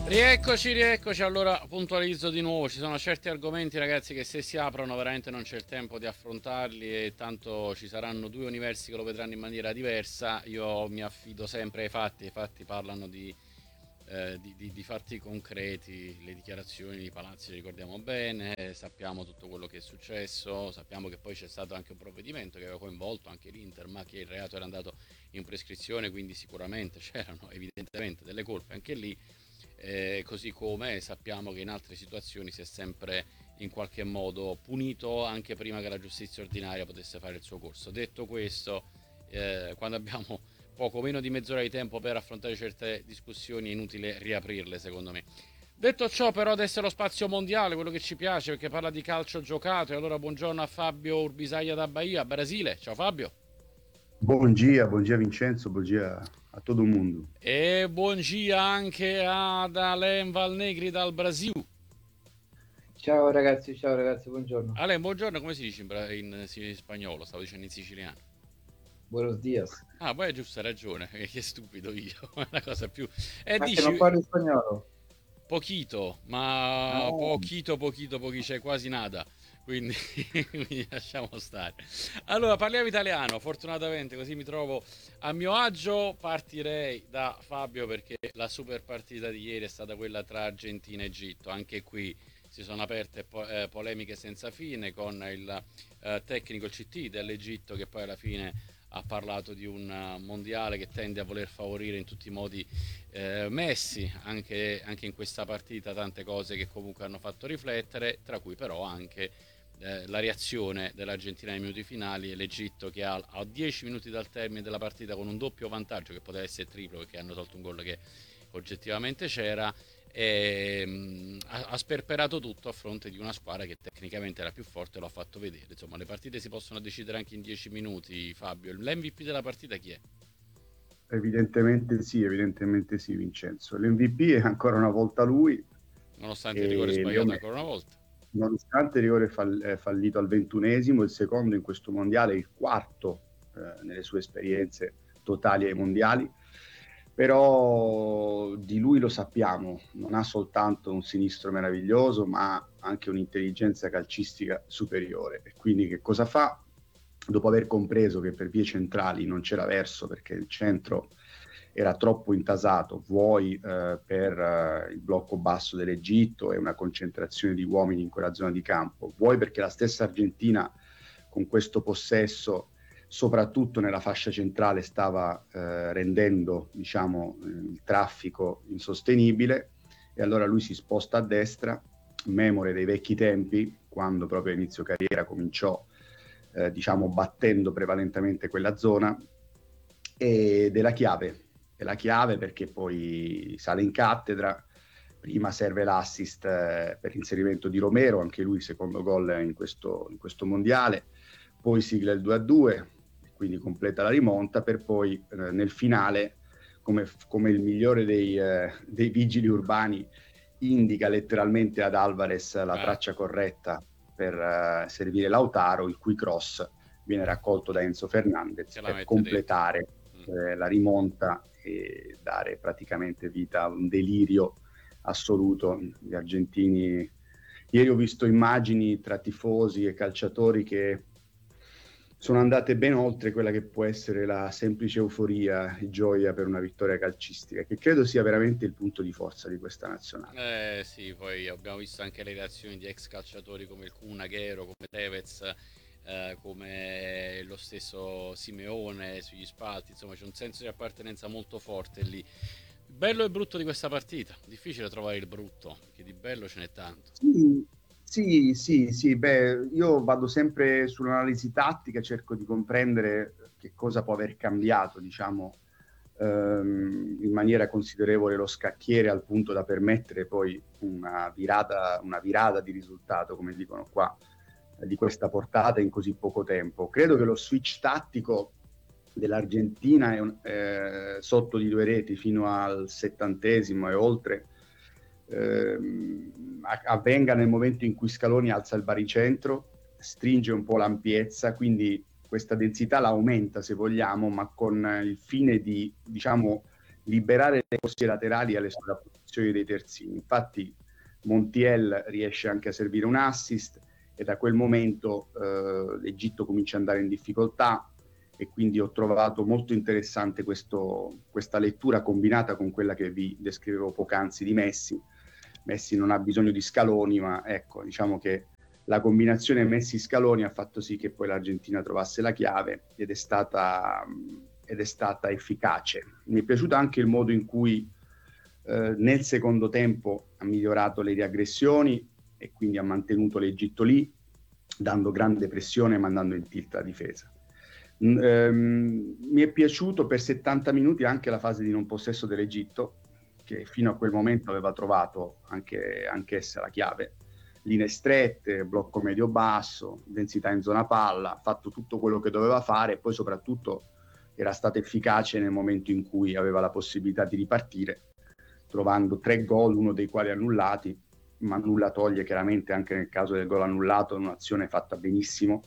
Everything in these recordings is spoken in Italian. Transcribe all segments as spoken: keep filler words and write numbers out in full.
Rieccoci, rieccoci. Allora puntualizzo di nuovo, ci sono certi argomenti, ragazzi, che se si aprono veramente non c'è il tempo di affrontarli, e tanto ci saranno due universi che lo vedranno in maniera diversa. Io mi affido sempre ai fatti, i fatti parlano di, eh, di, di- di fatti concreti. Le dichiarazioni di Palazzi le ricordiamo bene, eh, sappiamo tutto quello che è successo, sappiamo che poi c'è stato anche un provvedimento che aveva coinvolto anche l'Inter, ma che il reato era andato in prescrizione, quindi sicuramente c'erano evidentemente delle colpe anche lì. Eh, così come sappiamo che in altre situazioni si è sempre in qualche modo punito anche prima che la giustizia ordinaria potesse fare il suo corso. Detto questo, eh, quando abbiamo poco meno di mezz'ora di tempo per affrontare certe discussioni è inutile riaprirle, secondo me. Detto ciò, però, adesso è lo spazio mondiale, quello che ci piace, perché parla di calcio giocato. E allora buongiorno a Fabio Urbisaglia da Bahia, Brasile. Ciao Fabio. Bom dia, bom dia Vincenzo, bom dia a todo mundo. E buongiorno anche ad Alain Valnegri dal Brasile. Ciao ragazzi, ciao ragazzi, buongiorno. Ale, buongiorno, come si dice in, bra- in- in spagnolo? Stavo dicendo in siciliano. Buenos dias. Ah, poi è giusto, hai ragione, che, che stupido io. È la cosa più. E Ma che non dici parli spagnolo? pochito, ma Ah, pochito, pochito, pochito, c'è quasi nada. Quindi, quindi lasciamo stare. Allora, parliamo italiano, fortunatamente, così mi trovo a mio agio. Partirei da Fabio perché la super partita di ieri è stata quella tra Argentina e Egitto. Anche qui si sono aperte po- eh, polemiche senza fine con il eh, tecnico C T dell'Egitto che poi alla fine ha parlato di un uh, mondiale che tende a voler favorire in tutti i modi eh, Messi, anche, anche in questa partita tante cose che comunque hanno fatto riflettere, tra cui però anche eh, la reazione dell'Argentina nei minuti finali e l'Egitto che ha a dieci minuti dal termine della partita con un doppio vantaggio che poteva essere triplo perché hanno tolto un gol che oggettivamente c'era, e, mh, ha, ha sperperato tutto a fronte di una squadra che tecnicamente era più forte e lo ha fatto vedere. Insomma, le partite si possono decidere anche in dieci minuti. Fabio, l'M V P della partita chi è? Evidentemente sì, evidentemente sì Vincenzo. L'M V P è ancora una volta lui Nonostante il rigore e Leo sbagliato Messi, ancora una volta. nonostante il rigore fall- eh, fallito al ventunesimo, il secondo in questo mondiale, il quarto eh, nelle sue esperienze totali ai mondiali, però di lui lo sappiamo, non ha soltanto un sinistro meraviglioso, ma anche un'intelligenza calcistica superiore. E quindi che cosa fa? Dopo aver compreso che per vie centrali non c'era verso perché il centro era troppo intasato, vuoi eh, per eh, il blocco basso dell'Egitto e una concentrazione di uomini in quella zona di campo, vuoi perché la stessa Argentina con questo possesso, soprattutto nella fascia centrale, stava eh, rendendo diciamo, il traffico insostenibile, e allora lui si sposta a destra, memore dei vecchi tempi, quando proprio a inizio carriera cominciò eh, diciamo battendo prevalentemente quella zona, ed è la chiave, è la chiave perché poi sale in cattedra. Prima serve l'assist eh, per l'inserimento di Romero, anche lui secondo gol in questo, in questo mondiale, poi sigla il due a due, quindi completa la rimonta, per poi eh, nel finale, come, come il migliore dei, eh, dei vigili urbani, indica letteralmente ad Alvarez la Ah, traccia corretta per uh, servire Lautaro, il cui cross viene raccolto da Enzo Fernandez che la per mette dentro. completare Mm. eh, la rimonta e dare praticamente vita a un delirio assoluto. Gli argentini, ieri ho visto immagini tra tifosi e calciatori che sono andate ben oltre quella che può essere la semplice euforia e gioia per una vittoria calcistica, che credo sia veramente il punto di forza di questa nazionale. Eh sì, poi abbiamo visto anche le reazioni di ex calciatori come il Kun Agüero, come Tevez, eh, come lo stesso Simeone sugli spalti. Insomma, c'è un senso di appartenenza molto forte lì. Bello e brutto di questa partita. Difficile trovare il brutto, perché di bello ce n'è tanto. Sì, sì, sì, sì, beh, io vado sempre sull'analisi tattica, cerco di comprendere che cosa può aver cambiato, diciamo, ehm, in maniera considerevole lo scacchiere al punto da permettere poi una virata, una virata di risultato, come dicono qua, eh, di questa portata in così poco tempo. Credo che lo switch tattico dell'Argentina è un- eh, sotto di due reti fino al settantesimo e oltre, ehm, avvenga nel momento in cui Scaloni alza il baricentro, stringe un po' l'ampiezza, quindi questa densità la aumenta se vogliamo, ma con il fine di, diciamo, liberare le corsie laterali alle sovrapposizioni dei terzini. Infatti Montiel riesce anche a servire un assist e da quel momento eh, l'Egitto comincia ad andare in difficoltà, e quindi ho trovato molto interessante questo, questa lettura combinata con quella che vi descrivevo poc'anzi di Messi. Messi non ha bisogno di Scaloni, ma ecco, diciamo che la combinazione Messi-Scaloni ha fatto sì che poi l'Argentina trovasse la chiave ed è stata, ed è stata efficace. Mi è piaciuto anche il modo in cui eh, nel secondo tempo ha migliorato le riaggressioni e quindi ha mantenuto l'Egitto lì, dando grande pressione e mandando in tilt la difesa. Um, mi è piaciuto per settanta minuti anche la fase di non possesso dell'Egitto, che fino a quel momento aveva trovato anche, anche essa la chiave, linee strette, blocco medio-basso, densità in zona palla, ha fatto tutto quello che doveva fare e poi soprattutto era stata efficace nel momento in cui aveva la possibilità di ripartire, trovando tre gol, uno dei quali annullati, ma nulla toglie chiaramente anche nel caso del gol annullato, un'azione fatta benissimo.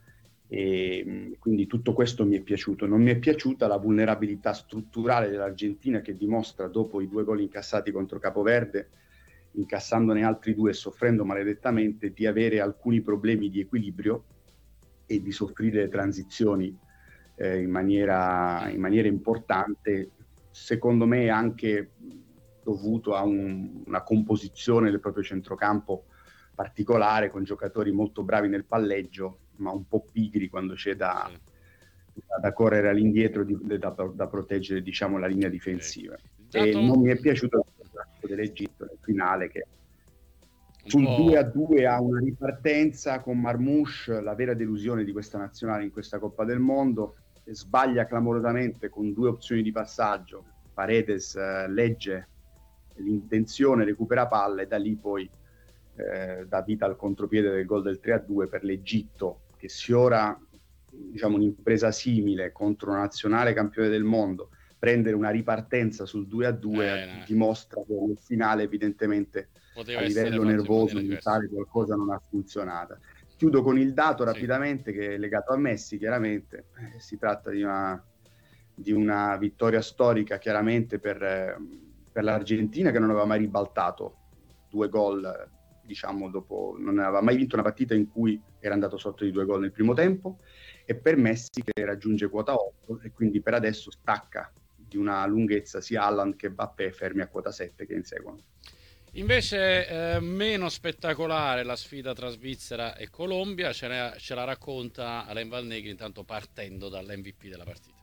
E quindi tutto questo mi è piaciuto. Non mi è piaciuta la vulnerabilità strutturale dell'Argentina, che dimostra dopo i due gol incassati contro Capoverde, incassandone altri due e soffrendo maledettamente, di avere alcuni problemi di equilibrio e di soffrire le transizioni eh, in maniera, in maniera importante, secondo me anche dovuto a un, una composizione del proprio centrocampo particolare, con giocatori molto bravi nel palleggio ma un po' pigri quando c'è da, da, da correre all'indietro, di, da, da proteggere, diciamo, la linea difensiva. Dato... E non mi è piaciuto il gioco dell'Egitto nel finale, che sul due a due ha una ripartenza con Marmoush, la vera delusione di questa nazionale in questa Coppa del Mondo, e sbaglia clamorosamente con due opzioni di passaggio. Paredes eh, legge l'intenzione, recupera palla e da lì poi eh, dà vita al contropiede del gol del tre a due per l'Egitto, che sfiora, diciamo, un'impresa simile contro una nazionale campione del mondo. Prendere una ripartenza sul due a due eh, no. dimostra che nel finale evidentemente poteva a livello nervoso mentale qualcosa non ha funzionato. Chiudo con il dato rapidamente, sì, che è legato a Messi, chiaramente. Eh, si tratta di una, di una vittoria storica chiaramente per, eh, per l'Argentina, che non aveva mai ribaltato due gol, diciamo, dopo, non aveva mai vinto una partita in cui era andato sotto di due gol nel primo tempo, e per Messi che raggiunge quota otto e quindi per adesso stacca di una lunghezza sia Haaland che Mbappé, fermi a quota sette, che inseguono. Invece eh, meno spettacolare la sfida tra Svizzera e Colombia, ce, ne, ce la racconta Alain Valnegri, intanto partendo dall'M V P della partita.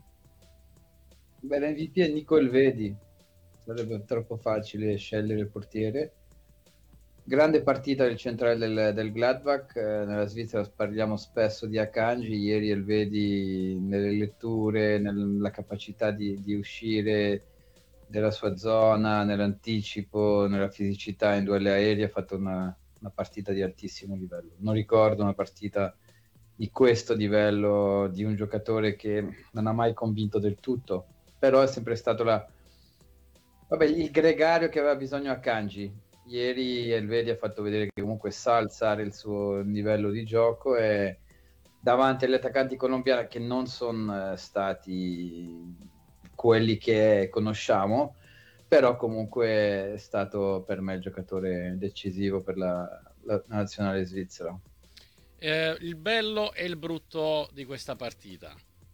Beh, l'M V P è Nico Elvedi, sarebbe troppo facile scegliere il portiere. Grande partita del centrale del, del Gladbach. Eh, nella Svizzera parliamo spesso di Akanji. Ieri Elvedi nelle letture, nella capacità di, di uscire della sua zona, nell'anticipo, nella fisicità in duelli aerei, ha fatto una, una partita di altissimo livello. Non ricordo una partita di questo livello di un giocatore che non ha mai convinto del tutto, però è sempre stato la, vabbè, il gregario che aveva bisogno Akanji. Ieri Elvedi ha fatto vedere che comunque sa alzare il suo livello di gioco, e davanti agli attaccanti colombiani, che non sono stati quelli che conosciamo, però comunque è stato per me il giocatore decisivo per la, la nazionale svizzera. Eh, il bello e il brutto di questa partita?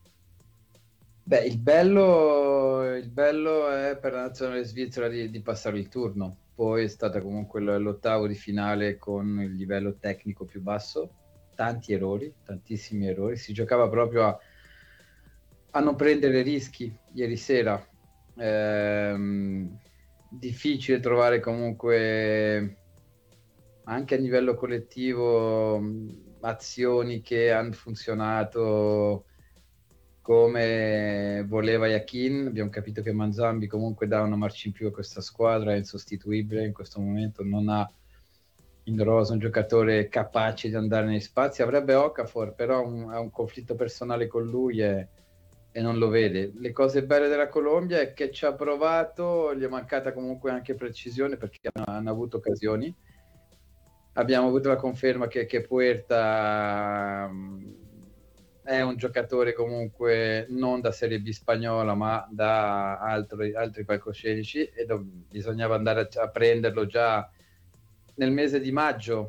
Beh, il bello, il bello è per la nazionale svizzera di, di passare il turno. Poi è stata comunque l'ottavo di finale con il livello tecnico più basso, tanti errori, tantissimi errori, si giocava proprio a, a non prendere rischi ieri sera. Ehm, difficile trovare comunque anche a livello collettivo azioni che hanno funzionato come voleva Yakin. Abbiamo capito che Manzambi comunque dà una marcia in più a questa squadra, è insostituibile in questo momento, non ha in rosa un giocatore capace di andare nei spazi. Avrebbe Okafor, però un, ha un conflitto personale con lui e, e non lo vede. Le cose belle della Colombia è che ci ha provato, gli è mancata comunque anche precisione, perché hanno, hanno avuto occasioni. Abbiamo avuto la conferma che, che Puerta è un giocatore comunque non da Serie B spagnola, ma da altri, altri palcoscenici, e do- bisognava andare a, a prenderlo già nel mese di maggio.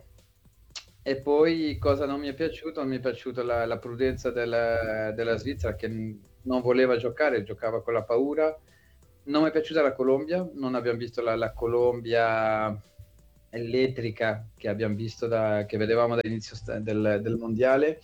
E poi cosa non mi è piaciuto? Non mi è piaciuta la, la prudenza della, della Svizzera, che n- non voleva giocare, giocava con la paura. Non mi è piaciuta la Colombia, non abbiamo visto la, la Colombia elettrica che abbiamo visto da, che vedevamo dall'inizio sta- del, del mondiale.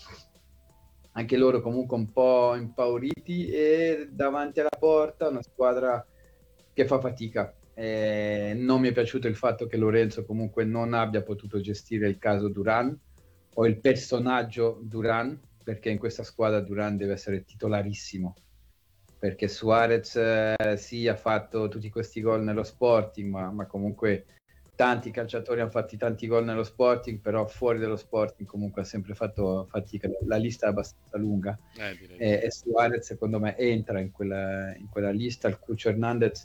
Anche loro comunque un po' impauriti, e davanti alla porta una squadra che fa fatica. Eh, non mi è piaciuto il fatto che Lorenzo comunque non abbia potuto gestire il caso Duran o il personaggio Duran, perché in questa squadra Duran deve essere titolarissimo, perché Suarez eh, sì, ha fatto tutti questi gol nello Sporting, ma, ma comunque tanti calciatori hanno fatto tanti gol nello Sporting, però fuori dallo Sporting comunque ha sempre fatto fatica. La lista è abbastanza lunga, Eh, direi di e, sì. e Suarez secondo me entra in quella, in quella lista. Il Cucho Hernandez,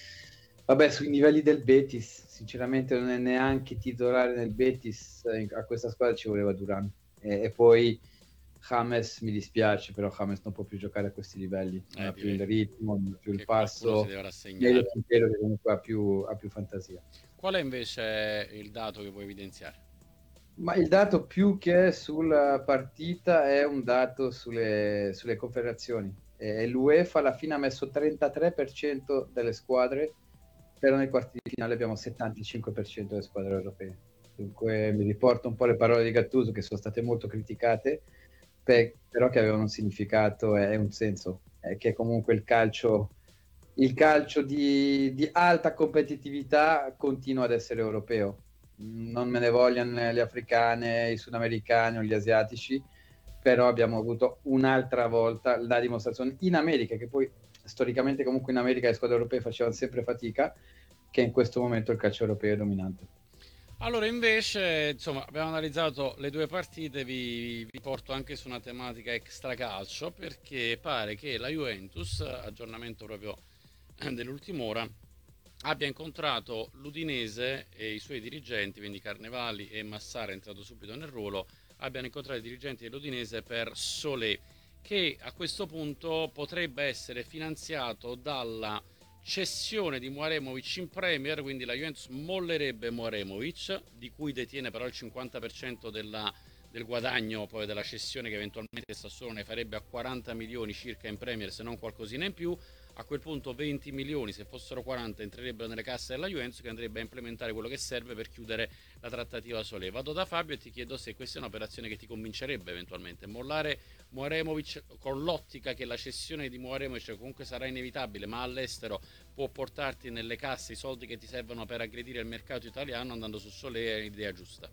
vabbè, sui livelli del Betis sinceramente non è neanche titolare nel Betis, a questa squadra ci voleva Duran. E, e poi James, mi dispiace, però James non può più giocare a questi livelli, non Eh, ha più direi il ritmo, non ha più il che qualcuno si passo. deve Meglio rassegnare. Quintero, che comunque ha più, ha più fantasia. Qual è invece il dato che vuoi evidenziare? Ma il dato più che sulla partita è un dato sulle, sulle confederazioni. E l'UEFA alla fine ha messo trentatré per cento delle squadre, però nei quarti di finale abbiamo settantacinque per cento delle squadre europee. Dunque mi riporto un po' le parole di Gattuso, che sono state molto criticate, pe- però che avevano un significato e un senso, è che comunque il calcio, il calcio di, di alta competitività continua ad essere europeo. Non me ne vogliano le, le africane, i sudamericani o gli asiatici, però abbiamo avuto un'altra volta la dimostrazione in America, che poi storicamente comunque in America le squadre europee facevano sempre fatica, che in questo momento il calcio europeo è dominante. Allora, invece, insomma, abbiamo analizzato le due partite, vi, vi porto anche su una tematica extracalcio, perché pare che la Juventus, aggiornamento proprio dell'ultima ora, abbia incontrato l'Udinese e i suoi dirigenti, quindi Carnevali e Massara, è entrato subito nel ruolo, abbiano incontrato i dirigenti dell'Udinese per Solé, che a questo punto potrebbe essere finanziato dalla cessione di Mouaremovic in Premier, quindi la Juventus mollerebbe Mouaremovic, di cui detiene però il cinquanta per cento della, del guadagno poi della cessione, che eventualmente Sassuolo ne farebbe a quaranta milioni circa in Premier, se non qualcosina in più. A quel punto venti milioni, se fossero quaranta, entrerebbero nelle casse della Juventus, che andrebbe a implementare quello che serve per chiudere la trattativa Solé. Vado da Fabio e ti chiedo se questa è un'operazione che ti convincerebbe eventualmente. Mollare Mouaremovic con l'ottica che la cessione di Mouaremovic comunque sarà inevitabile, ma all'estero può portarti nelle casse i soldi che ti servono per aggredire il mercato italiano, andando su Solé, è l'idea giusta.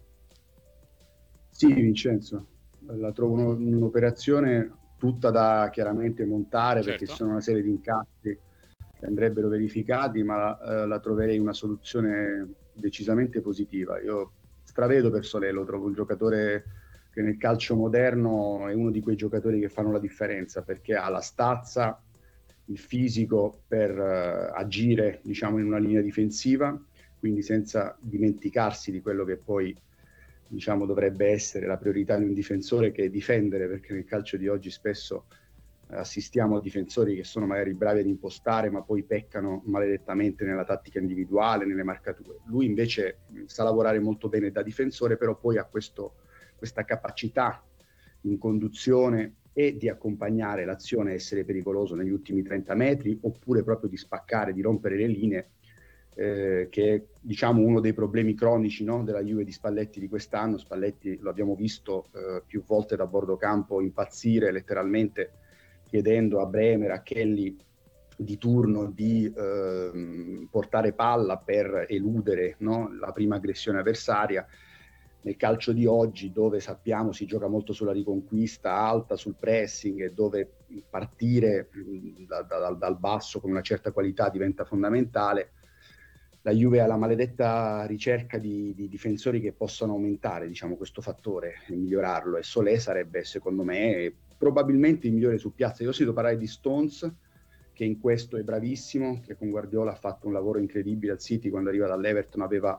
Sì, Vincenzo, la trovo un- un'operazione tutta da chiaramente montare, perché ci Certo. sono una serie di incassi che andrebbero verificati, ma eh, la troverei una soluzione decisamente positiva. Io stravedo per Solé, lo trovo un giocatore che nel calcio moderno è uno di quei giocatori che fanno la differenza, perché ha la stazza, il fisico per eh, agire, diciamo, in una linea difensiva, quindi senza dimenticarsi di quello che poi, diciamo, dovrebbe essere la priorità di un difensore, che è difendere, perché nel calcio di oggi spesso assistiamo a difensori che sono magari bravi ad impostare, ma poi peccano maledettamente nella tattica individuale, nelle marcature. Lui invece sa lavorare molto bene da difensore, però poi ha questo, questa capacità in conduzione e di accompagnare l'azione, essere pericoloso negli ultimi trenta metri, oppure proprio di spaccare, di rompere le linee, eh, che è, diciamo, uno dei problemi cronici, no, della Juve di Spalletti di quest'anno. Spalletti lo abbiamo visto eh, più volte da bordo campo impazzire letteralmente, chiedendo a Bremer, a Kelly di turno di eh, portare palla per eludere, no, la prima aggressione avversaria. Nel calcio di oggi, dove sappiamo si gioca molto sulla riconquista alta, sul pressing, e dove partire da, da, dal basso con una certa qualità diventa fondamentale, la Juve ha la maledetta ricerca di, di difensori che possano aumentare, diciamo, questo fattore e migliorarlo, e Solé sarebbe, secondo me, probabilmente il migliore su piazza. Io ho sentito parlare di Stones, che in questo è bravissimo, che con Guardiola ha fatto un lavoro incredibile al City. Quando arriva dall'Everton aveva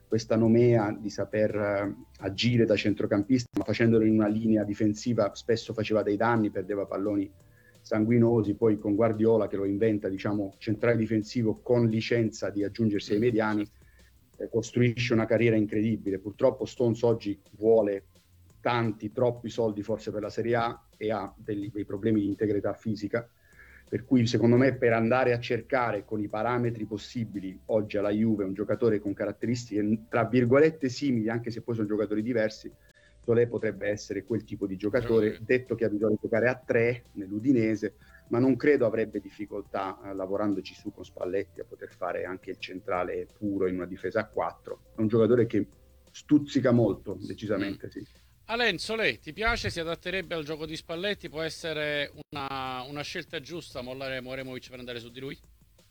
questa nomea di saper eh, agire da centrocampista, ma facendolo in una linea difensiva spesso faceva dei danni, perdeva palloni sanguinosi. Poi con Guardiola che lo inventa, diciamo, centrale difensivo con licenza di aggiungersi ai mediani, eh, costruisce una carriera incredibile. Purtroppo Stones oggi vuole tanti, troppi soldi forse per la Serie A e ha dei, dei problemi di integrità fisica, per cui secondo me per andare a cercare con i parametri possibili oggi alla Juve un giocatore con caratteristiche tra virgolette simili, anche se poi sono giocatori diversi, Solé potrebbe essere quel tipo di giocatore, detto che ha bisogno di giocare a tre nell'Udinese, ma non credo avrebbe difficoltà eh, lavorandoci su con Spalletti a poter fare anche il centrale puro in una difesa a quattro. È un giocatore che stuzzica molto, decisamente. Mm. Sì. Alain, Solé, ti piace? Si adatterebbe al gioco di Spalletti? Può essere una, una scelta giusta mollare Moremovic per andare su di lui?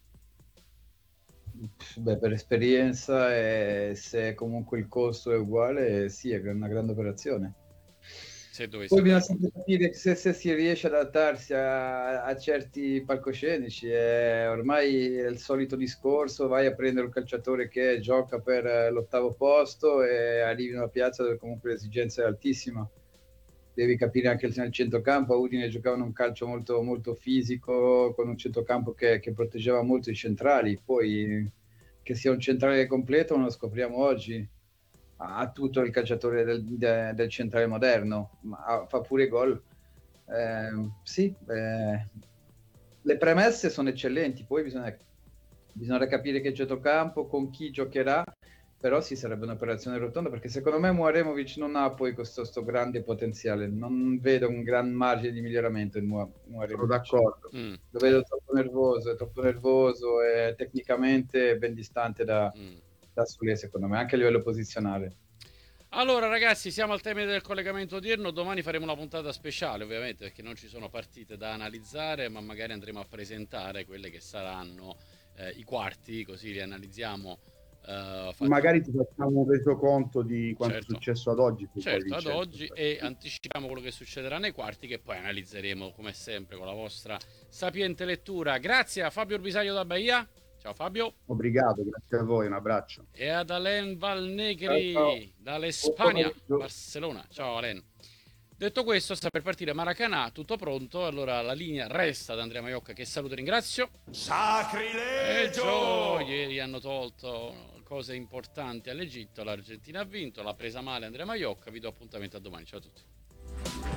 Beh, per esperienza e se comunque il costo è uguale, sì, è una grande operazione. Se Poi bisogna sempre capire se, se si riesce ad adattarsi a, a certi palcoscenici. È ormai è il solito discorso: vai a prendere un calciatore che gioca per l'ottavo posto e arrivi in una piazza dove comunque l'esigenza è altissima. Devi capire anche nel centrocampo. A Udine giocavano un calcio molto, molto fisico, con un centrocampo che, che proteggeva molto i centrali. Poi che sia un centrale completo non lo scopriamo oggi. Ha tutto il calciatore del, de, del centrale moderno, ma fa pure gol. Eh, sì, eh, le premesse sono eccellenti, poi bisogna, bisogna capire che centrocampo, con chi giocherà, però sì, sarebbe un'operazione rotonda, perché secondo me Muaremovic non ha poi questo sto grande potenziale, non vedo un gran margine di miglioramento in Muaremovic. Sono d'accordo. Mm. Lo vedo troppo nervoso, è troppo nervoso e tecnicamente ben distante da... Mm. da Solé, secondo me, anche a livello posizionale. Allora ragazzi, siamo al termine del collegamento odierno. Domani faremo una puntata speciale, ovviamente, perché non ci sono partite da analizzare, ma magari andremo a presentare quelle che saranno eh, i quarti, così li analizziamo. Uh, magari ti facciamo un resoconto di quanto certo. è successo ad oggi. Certo, ad oggi, e anticipiamo quello che succederà nei quarti, che poi analizzeremo come sempre con la vostra sapiente lettura. Grazie a Fabio Urbisaglio da Bahia. Ciao Fabio. Obrigado, grazie a voi, un abbraccio. E ad Alain Valnegri ciao, ciao. dall'Espagna, Barcellona. Ciao Alain. Detto questo, sta per partire Maracanã, tutto pronto. Allora la linea resta ad Andrea Maiocca, che saluto e ringrazio. Sacrilegio! Ieri hanno tolto cose importanti all'Egitto, l'Argentina ha vinto, l'ha presa male Andrea Maiocca. Vi do appuntamento a domani. Ciao a tutti.